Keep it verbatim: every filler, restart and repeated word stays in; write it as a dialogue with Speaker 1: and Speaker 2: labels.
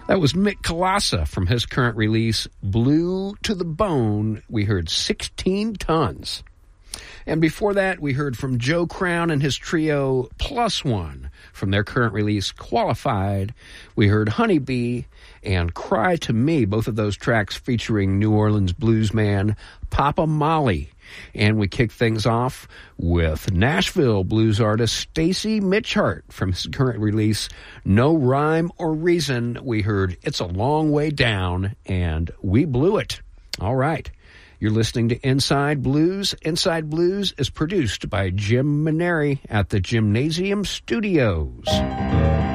Speaker 1: That was Mick Kolassa from his current release, Blue to the Bone. We heard sixteen tons. And before that, we heard from Joe Crown and his trio, Plus One, from their current release, Qualified. We heard Honeybee and Cry to Me, both of those tracks featuring New Orleans bluesman Papa Molly. And we kicked things off with Nashville blues artist Stacy Mitchhart from his current release, No Rhyme or Reason. We heard It's a Long Way Down and We Blew It. All right. You're listening to Inside Blues. Inside Blues is produced by Jim Maneri at the Gymnasium Studios.